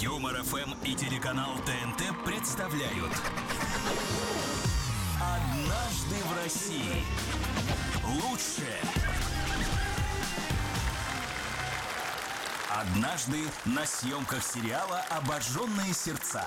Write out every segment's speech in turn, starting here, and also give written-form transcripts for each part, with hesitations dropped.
Юмор ФМ и телеканал ТНТ представляют «Однажды в России». Лучшее. Однажды на съемках сериала «Обожженные сердца».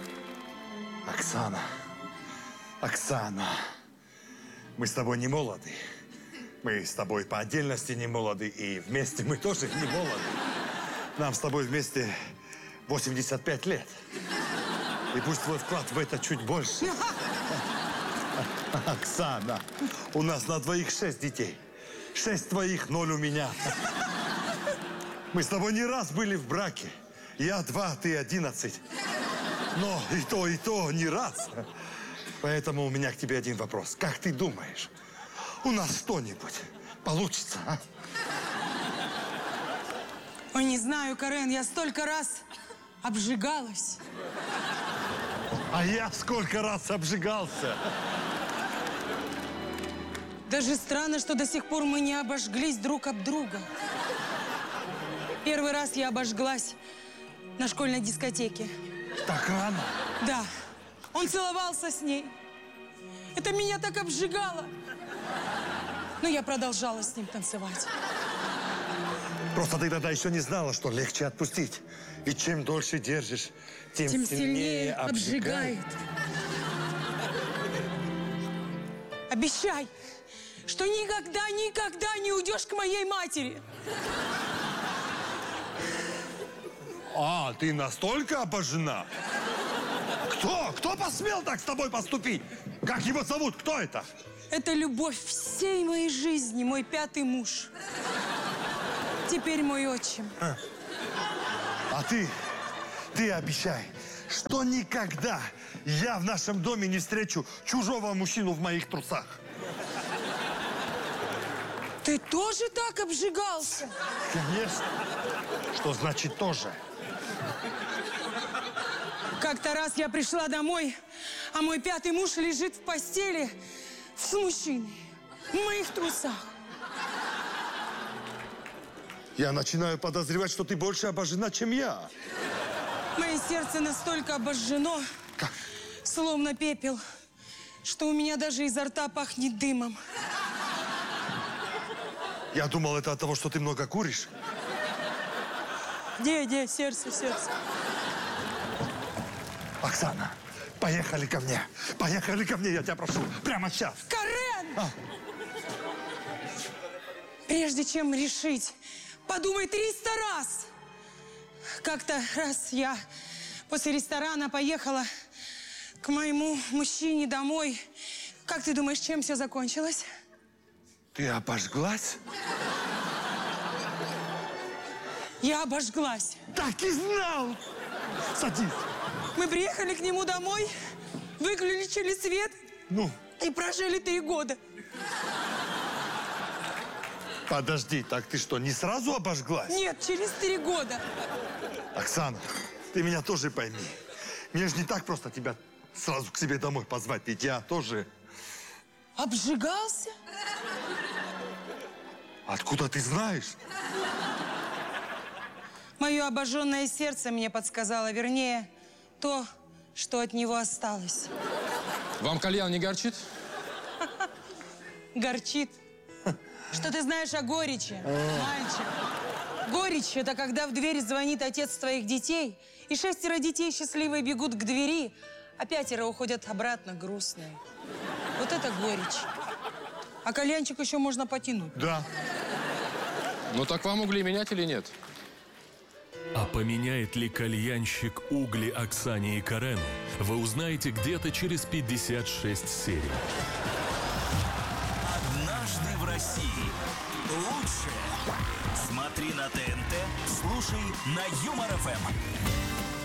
Оксана, мы с тобой не молоды. Мы с тобой по отдельности не молоды, и вместе мы тоже не молоды. Нам с тобой вместе 85 лет. И пусть твой вклад в это чуть больше. Оксана, у нас на двоих 6 детей. 6 твоих, 0 у меня. Мы с тобой не раз были в браке. Я 2, ты 11. Но и то не раз. Поэтому у меня к тебе один вопрос. Как ты думаешь, у нас что-нибудь получится, а? Ой, не знаю, Карен, я столько раз обжигалась. А я сколько раз обжигался. Даже странно, что до сих пор мы не обожглись друг об друга. Первый раз я обожглась на школьной дискотеке. Так рано? Да. Он целовался с ней. Это меня так обжигало. Но я продолжала с ним танцевать. Просто ты тогда еще не знала, что легче отпустить. И чем дольше держишь, тем сильнее обжигает. Обещай, что никогда не уйдешь к моей матери. А, ты настолько обожжена? Кто посмел так с тобой поступить? Как его зовут? Кто это? Это любовь всей моей жизни, мой 5-й муж. Теперь мой отчим. А ты обещай, что никогда я в нашем доме не встречу чужого мужчину в моих трусах. Ты тоже так обжигался? Конечно. Что значит тоже? Как-то раз я пришла домой, а мой 5-й муж лежит в постели с мужчиной в моих трусах. Я начинаю подозревать, что ты больше обожжена, чем я. Мое сердце настолько обожжено, словно пепел, что у меня даже изо рта пахнет дымом. Я думал, это от того, что ты много куришь. Где, сердце. Оксана, поехали ко мне. Поехали ко мне, я тебя прошу. Прямо сейчас. Карен! Прежде чем решить, подумай 300 раз. Как-то раз я после ресторана поехала к моему мужчине домой. Как ты думаешь, чем все закончилось? Ты обожглась? Я обожглась. Так и знал! Садись. Мы приехали к нему домой, выключили свет и прожили 3 года. Подожди, так ты что, не сразу обожглась? Нет, через 3 года. Оксана, ты меня тоже пойми. Мне же не так просто тебя сразу к себе домой позвать, ведь я тоже... Обжигался? Откуда ты знаешь? Мое обожженное сердце мне подсказало, вернее, то, что от него осталось. Вам кальян не горчит? Горчит. Что ты знаешь о горечи, мальчик? Горечь – это когда в дверь звонит отец твоих детей, и 6 детей счастливые бегут к двери, а 5 уходят обратно грустные. Вот это горечь. А кальянчик еще можно потянуть. Да. Ну так вам угли менять или нет? А поменяет ли кальянщик угли Оксане и Карену, вы узнаете где-то через 56 серий. «Однажды в России». Лучшее. Смотри на ТНТ, слушай на Юмор ФМ.